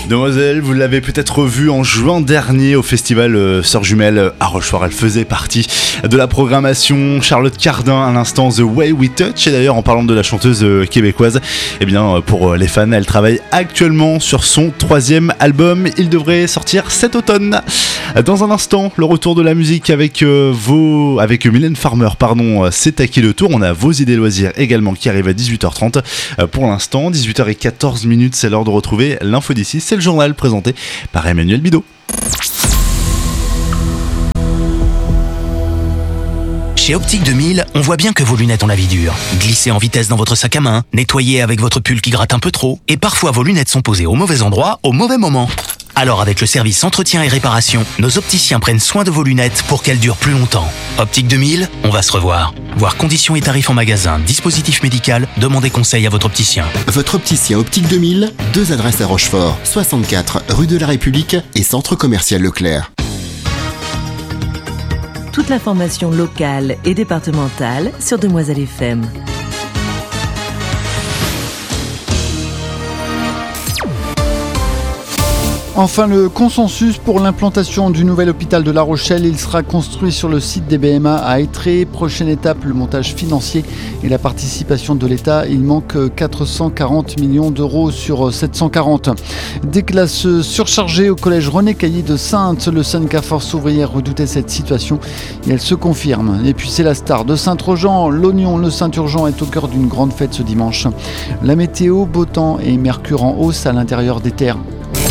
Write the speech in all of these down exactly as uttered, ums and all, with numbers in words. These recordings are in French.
Demoiselle, vous l'avez peut-être vu en juin dernier au festival euh, Sœurs Jumelles à Rochefort. Elle faisait partie de la programmation. Charlotte Cardin à l'instant The Way We Touch. Et d'ailleurs, en parlant de la chanteuse euh, québécoise, eh bien, pour euh, les fans, elle travaille actuellement sur son troisième album. Il devrait sortir cet automne. Dans un instant, le retour de la musique avec euh, vos, avec Mylène Farmer, pardon, c'est à qui le tour. On a vos idées loisirs également qui arrivent à dix-huit heures trente. Euh, pour l'instant, dix-huit heures quatorze minutes, c'est l'heure de retrouver l'info d'ici. C'est le journal présenté par Emmanuel Bidot. Chez Optique deux mille, on voit bien que vos lunettes ont la vie dure. Glissez en vitesse dans votre sac à main, nettoyez avec votre pull qui gratte un peu trop, et parfois vos lunettes sont posées au mauvais endroit, au mauvais moment. Alors avec le service entretien et réparation, nos opticiens prennent soin de vos lunettes pour qu'elles durent plus longtemps. Optique deux mille, on va se revoir. Voir conditions et tarifs en magasin, dispositif médical, demandez conseil à votre opticien. Votre opticien Optique deux mille, deux adresses à Rochefort, soixante-quatre rue de la République et centre commercial Leclerc. Toute l'information locale et départementale sur Demoiselle F M. Enfin, le consensus pour l'implantation du nouvel hôpital de La Rochelle. Il sera construit sur le site des B M A à Étré. Prochaine étape, le montage financier et la participation de l'État. Il manque quatre cent quarante millions d'euros sur sept cent quarante. Des classes surchargées au collège René Cailly de Saintes. Le syndicat Force ouvrière redoutait cette situation et elle se confirme. Et puis c'est la star de Saint-Trojan. L'Oignon, le Saint-Urgent est au cœur d'une grande fête ce dimanche. La météo, beau temps et mercure en hausse à l'intérieur des terres.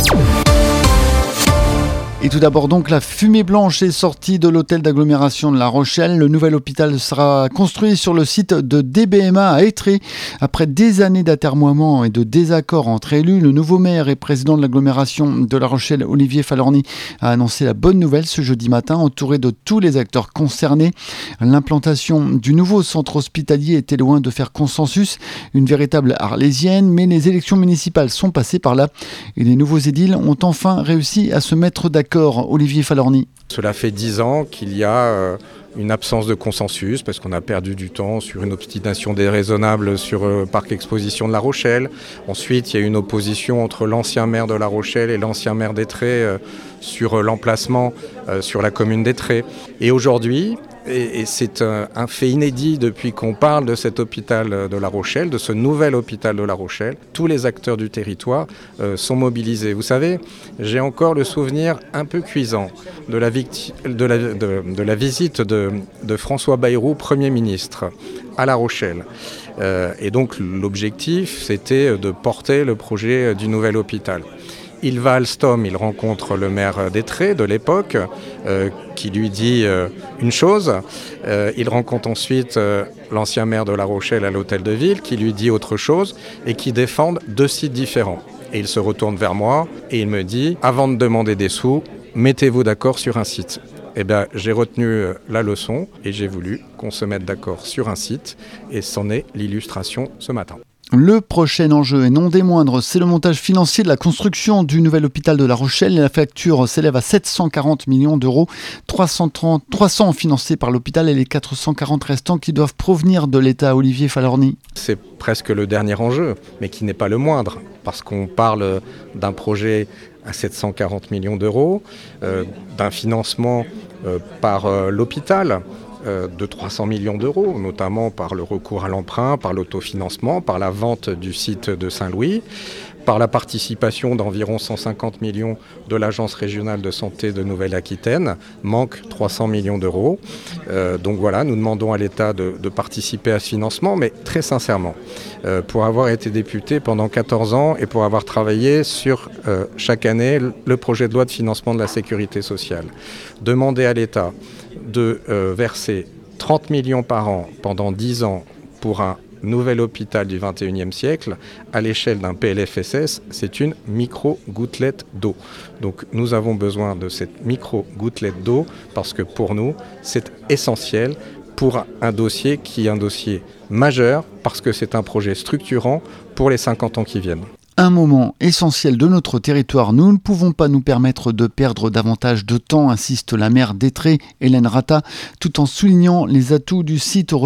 Et tout d'abord donc, la fumée blanche est sortie de l'hôtel d'agglomération de La Rochelle. Le nouvel hôpital sera construit sur le site de D B M A à Étré. Après des années d'atermoiements et de désaccords entre élus, le nouveau maire et président de l'agglomération de La Rochelle, Olivier Falorni, a annoncé la bonne nouvelle ce jeudi matin, entouré de tous les acteurs concernés. L'implantation du nouveau centre hospitalier était loin de faire consensus, une véritable arlésienne, mais les élections municipales sont passées par là et les nouveaux édiles ont enfin réussi à se mettre d'accord. Olivier Falorni. Cela fait dix ans qu'il y a euh, une absence de consensus parce qu'on a perdu du temps sur une obstination déraisonnable sur le euh, parc exposition de La Rochelle. Ensuite, il y a une opposition entre l'ancien maire de La Rochelle et l'ancien maire d'Étré euh, sur euh, l'emplacement euh, sur la commune d'Étré. Et aujourd'hui, et, et c'est un, un fait inédit depuis qu'on parle de cet hôpital de La Rochelle, de ce nouvel hôpital de La Rochelle, tous les acteurs du territoire euh, sont mobilisés. Vous savez, j'ai encore le souvenir un peu cuisant de la, victi- de la, de, de la visite de, de François Bayrou, Premier ministre, à La Rochelle. Euh, et donc l'objectif, c'était de porter le projet du nouvel hôpital. Il va à Alstom, il rencontre le maire d'Étré de l'époque, euh, qui lui dit euh, une chose. Euh, il rencontre ensuite euh, l'ancien maire de La Rochelle à l'hôtel de ville, qui lui dit autre chose, et qui défendent deux sites différents. Et il se retourne vers moi et il me dit, avant de demander des sous, mettez-vous d'accord sur un site. Eh bien, j'ai retenu la leçon et j'ai voulu qu'on se mette d'accord sur un site, et c'en est l'illustration ce matin. Le prochain enjeu, et non des moindres, c'est le montage financier de la construction du nouvel hôpital de La Rochelle. La facture s'élève à sept cent quarante millions d'euros, trois cent trente, trois cents financés par l'hôpital et les quatre cent quarante restants qui doivent provenir de l'État. Olivier Falorni. C'est presque le dernier enjeu, mais qui n'est pas le moindre, parce qu'on parle d'un projet à sept cent quarante millions d'euros, euh, d'un financement euh, par euh, l'hôpital, de trois cents millions d'euros, notamment par le recours à l'emprunt, par l'autofinancement, par la vente du site de Saint-Louis, par la participation d'environ cent cinquante millions de l'Agence régionale de santé de Nouvelle-Aquitaine, manque trois cents millions d'euros. Euh, donc voilà, nous demandons à l'État de, de participer à ce financement, mais très sincèrement, euh, pour avoir été député pendant quatorze ans et pour avoir travaillé sur euh, chaque année le projet de loi de financement de la sécurité sociale, demander à l'État de euh, verser trente millions par an pendant dix ans pour un nouvel hôpital du vingt et unième siècle, à l'échelle d'un P L F S S, c'est une micro-gouttelette d'eau. Donc nous avons besoin de cette micro-gouttelette d'eau parce que pour nous, c'est essentiel pour un dossier qui est un dossier majeur parce que c'est un projet structurant pour les cinquante ans qui viennent. Un moment essentiel de notre territoire. Nous ne pouvons pas nous permettre de perdre davantage de temps, insiste la maire d'Étré, Hélène Rata, tout en soulignant les atouts du site retenu.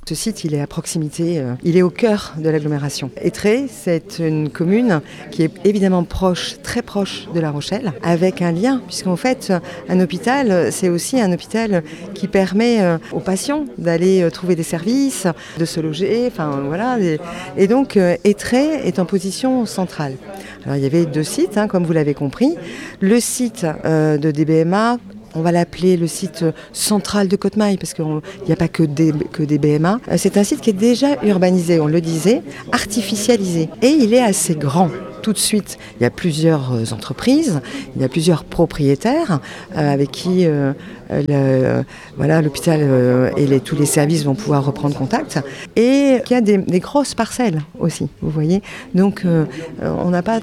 Ce site, il est à proximité, euh, il est au cœur de l'agglomération. Étré, c'est une commune qui est évidemment proche, très proche de La Rochelle, avec un lien, puisqu'en fait, un hôpital, c'est aussi un hôpital qui permet euh, aux patients d'aller euh, trouver des services, de se loger, enfin voilà. Et, et donc, euh, Étré est en position centrale. Alors, il y avait deux sites, hein, comme vous l'avez compris. Le site euh, de D B M A, on va l'appeler le site central de Cottemaille, parce qu'il n'y a pas que des, que des B M A. C'est un site qui est déjà urbanisé, on le disait, artificialisé. Et il est assez grand. Tout de suite, il y a plusieurs entreprises, il y a plusieurs propriétaires euh, avec qui euh, le, euh, voilà, l'hôpital euh, et les, tous les services vont pouvoir reprendre contact. Et il y a des, des grosses parcelles aussi, vous voyez. Donc, euh, on n'a pas